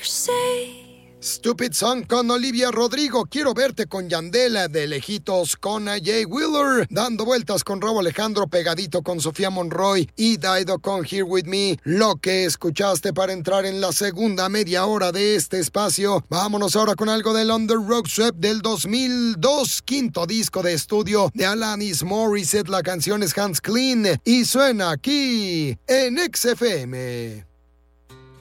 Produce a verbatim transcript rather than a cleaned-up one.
Stupid Song con Olivia Rodrigo. Quiero verte con Yandela, de lejitos con Jay Wheeler. Dando vueltas con Rauw Alejandro, pegadito con Sofía Monroy y Dido con Here With Me. Lo que escuchaste para entrar en la segunda media hora de este espacio. Vámonos ahora con algo del On The Rock Swap del dos mil dos, quinto disco de estudio de Alanis Morissette. La canción es Hands Clean y suena aquí en X F M.